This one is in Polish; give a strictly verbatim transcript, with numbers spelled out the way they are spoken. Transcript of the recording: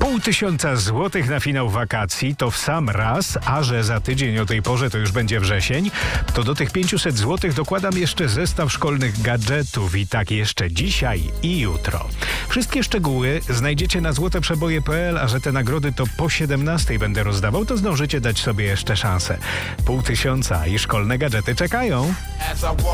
Pół tysiąca złotych na finał wakacji to w sam raz, a że za tydzień o tej porze to już będzie wrzesień, to do tych pięciuset złotych dokładam jeszcze zestaw szkolnych gadżetów i tak jeszcze dzisiaj i jutro. Wszystkie szczegóły znajdziecie na złoteprzeboje kropka p l, a że te nagrody to po siedemnastej będę rozdawał, to zdążycie dać sobie jeszcze szansę. Pół tysiąca i szkolne gadżety czekają.